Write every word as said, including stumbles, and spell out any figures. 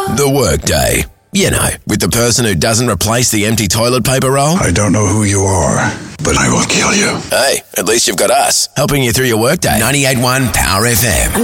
The Workday. You know, with the person who doesn't replace the empty toilet paper roll. I don't know who you are, but I will kill you. Hey, at least you've got us, helping you through your workday. ninety-eight point one Power F M.